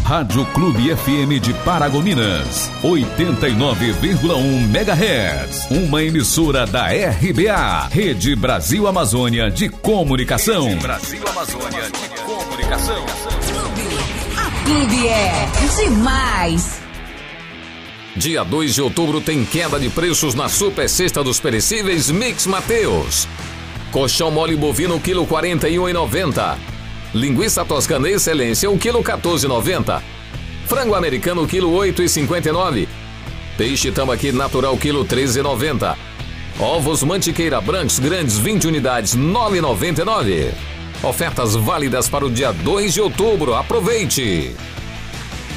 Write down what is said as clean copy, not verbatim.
Rádio Clube FM de Paragominas, 89,1 MHz. Uma emissora da RBA, Rede Brasil Amazônia de Comunicação. Rede Brasil Amazônia de Comunicação. A Clube é demais. Dia 2 de outubro tem queda de preços na Super Sexta dos Perecíveis Mix Mateus. Colchão mole bovino, quilo 41,90. Linguiça toscana excelência, 1 quilo 14,90. Frango americano, quilo 8,59. Peixe tambaqui natural, quilo 13,90. Ovos mantiqueira brancos grandes, 20 unidades, 9,99. Ofertas válidas para o dia 2 de outubro. Aproveite!